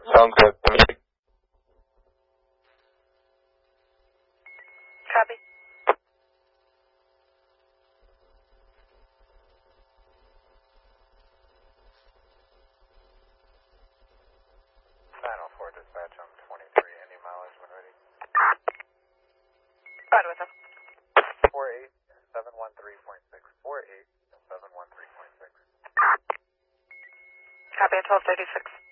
Sounds good. Copy. 904 dispatch, I'm 23, any mileage when ready. Right with him. 48713.6, 48713.6. Copy at 1236.